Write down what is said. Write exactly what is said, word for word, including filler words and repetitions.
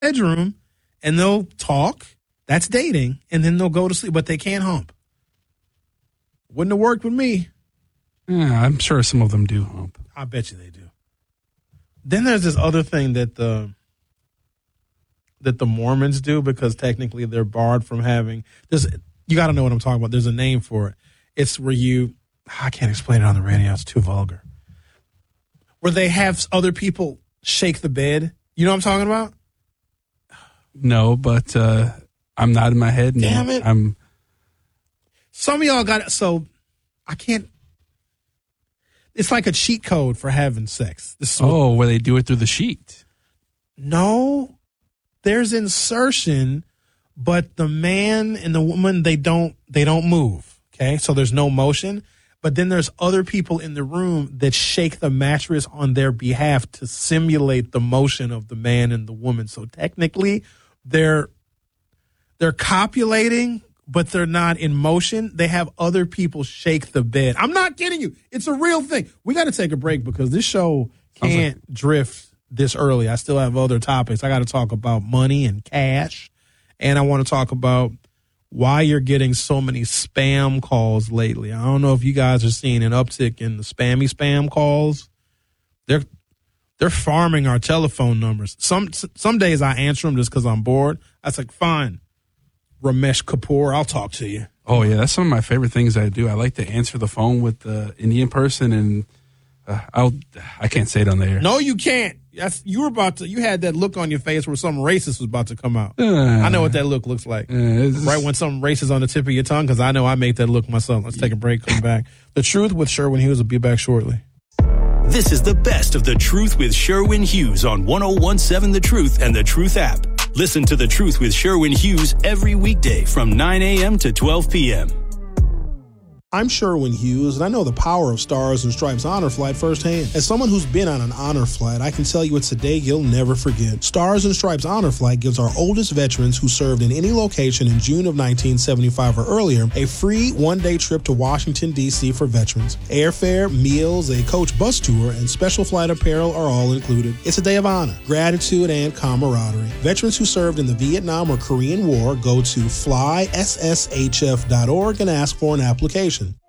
bedroom and they'll talk. That's dating. And then they'll go to sleep, but they can't hump. Wouldn't have worked with me. Yeah, I'm sure some of them do hump. I bet you they do. Then there's this other thing that the that the Mormons do, because technically they're barred from having this. You got to know what I'm talking about. There's a name for it. It's where you, I can't explain it on the radio. It's too vulgar. Where they have other people shake the bed. You know what I'm talking about? No, but uh, I'm nodding my head. And Damn it. I'm. Some of y'all got it. So I can't. It's like a cheat code for having sex. This is what, Oh, where they do it through the sheet. no, there's insertion, but the man and the woman, they don't they don't move. Okay, so there's no motion. But then there's other people in the room that shake the mattress on their behalf to simulate the motion of the man and the woman. So technically, they're they're copulating, but they're not in motion. They have other people shake the bed. I'm not kidding you. It's a real thing. We got to take a break because this show can't like- drift this early. I still have other topics. I got to talk about money and cash, and I want to talk about why you're getting so many spam calls lately. I don't know if you guys are seeing an uptick in the spammy spam calls. They're they're farming our telephone numbers. Some some days I answer them just because I'm bored. I was like, fine, Ramesh Kapoor, I'll talk to you. Oh, yeah, that's some of my favorite things I do. I like to answer the phone with the Indian person, and uh, I'll I can't say it on the air. No, you can't. That's, you were about to. You had that look on your face where something racist was about to come out. Uh, I know what that look looks like. Uh, right when something racist on the tip of your tongue, because I know I make that look myself. Let's take a break. Come back. The Truth with Sherwin Hughes will be back shortly. This is the best of The Truth with Sherwin Hughes on one oh one seven The Truth and The Truth app. Listen to The Truth with Sherwin Hughes every weekday from nine a.m. to twelve p.m. I'm Sherwin Hughes, and I know the power of Stars and Stripes Honor Flight firsthand. As someone who's been on an honor flight, I can tell you it's a day you'll never forget. Stars and Stripes Honor Flight gives our oldest veterans who served in any location in June of nineteen seventy-five or earlier a free one-day trip to Washington, D C for veterans. Airfare, meals, a coach bus tour, and special flight apparel are all included. It's a day of honor, gratitude, and camaraderie. Veterans who served in the Vietnam or Korean War go to fly s s h f dot org and ask for an application.